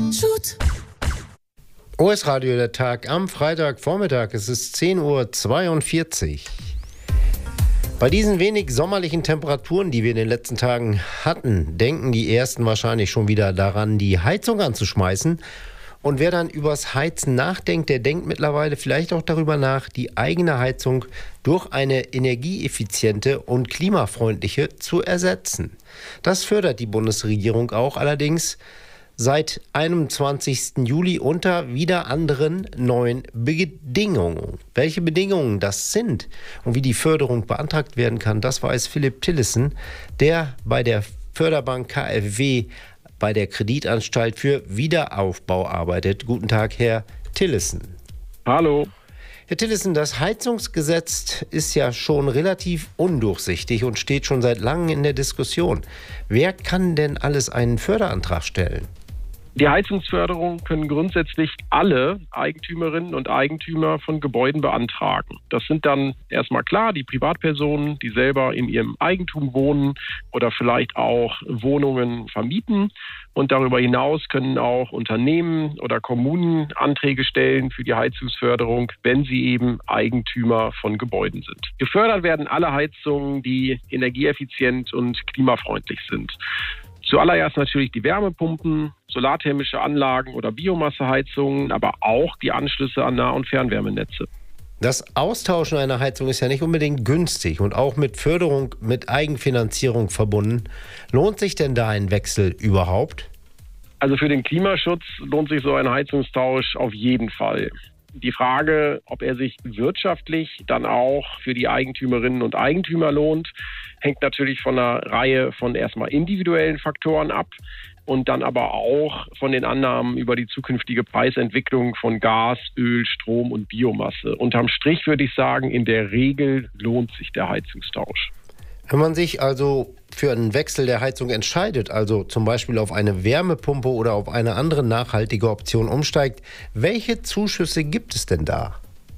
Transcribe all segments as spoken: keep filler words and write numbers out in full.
Shoot. O S-Radio, der Tag am Freitagvormittag. Es ist zehn Uhr zweiundvierzig. Bei diesen wenig sommerlichen Temperaturen, die wir in den letzten Tagen hatten, denken die Ersten wahrscheinlich schon wieder daran, die Heizung anzuschmeißen. Und wer dann übers Heizen nachdenkt, der denkt mittlerweile vielleicht auch darüber nach, die eigene Heizung durch eine energieeffiziente und klimafreundliche zu ersetzen. Das fördert die Bundesregierung auch, allerdings seit einundzwanzigsten Juli unter wieder anderen neuen Bedingungen. Welche Bedingungen das sind und wie die Förderung beantragt werden kann, das weiß Philipp Tillissen, der bei der Förderbank K f W bei der Kreditanstalt für Wiederaufbau arbeitet. Guten Tag, Herr Tillissen. Hallo. Herr Tillissen, das Heizungsgesetz ist ja schon relativ undurchsichtig und steht schon seit langem in der Diskussion. Wer kann denn alles einen Förderantrag stellen? Die Heizungsförderung können grundsätzlich alle Eigentümerinnen und Eigentümer von Gebäuden beantragen. Das sind dann erstmal klar die Privatpersonen, die selber in ihrem Eigentum wohnen oder vielleicht auch Wohnungen vermieten. Und darüber hinaus können auch Unternehmen oder Kommunen Anträge stellen für die Heizungsförderung, wenn sie eben Eigentümer von Gebäuden sind. Gefördert werden alle Heizungen, die energieeffizient und klimafreundlich sind. Zuallererst natürlich die Wärmepumpen, solarthermische Anlagen oder Biomasseheizungen, aber auch die Anschlüsse an Nah- und Fernwärmenetze. Das Austauschen einer Heizung ist ja nicht unbedingt günstig und auch mit Förderung, mit Eigenfinanzierung verbunden. Lohnt sich denn da ein Wechsel überhaupt? Also für den Klimaschutz lohnt sich so ein Heizungstausch auf jeden Fall. Die Frage, ob er sich wirtschaftlich dann auch für die Eigentümerinnen und Eigentümer lohnt, hängt natürlich von einer Reihe von erstmal individuellen Faktoren ab und dann aber auch von den Annahmen über die zukünftige Preisentwicklung von Gas, Öl, Strom und Biomasse. Unterm Strich würde ich sagen, in der Regel lohnt sich der Heizungstausch. Wenn man sich also für einen Wechsel der Heizung entscheidet, also zum Beispiel auf eine Wärmepumpe oder auf eine andere nachhaltige Option umsteigt, welche Zuschüsse gibt es denn da?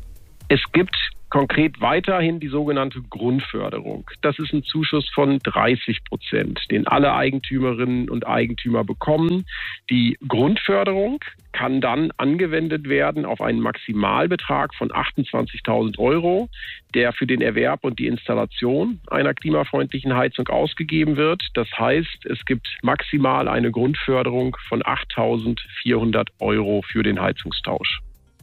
Es gibt konkret weiterhin die sogenannte Grundförderung. Das ist ein Zuschuss von dreißig Prozent, den alle Eigentümerinnen und Eigentümer bekommen. Die Grundförderung kann dann angewendet werden auf einen Maximalbetrag von achtundzwanzigtausend Euro, der für den Erwerb und die Installation einer klimafreundlichen Heizung ausgegeben wird. Das heißt, es gibt maximal eine Grundförderung von achttausendvierhundert Euro für den Heizungstausch.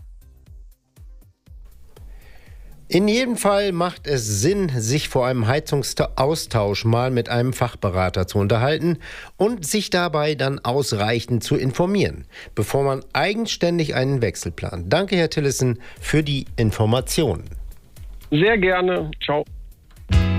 In jedem Fall macht es Sinn, sich vor einem Heizungsaustausch mal mit einem Fachberater zu unterhalten und sich dabei dann ausreichend zu informieren, bevor man eigenständig einen Wechsel plant. Danke, Herr Tillissen, für die Informationen. Sehr gerne. Ciao.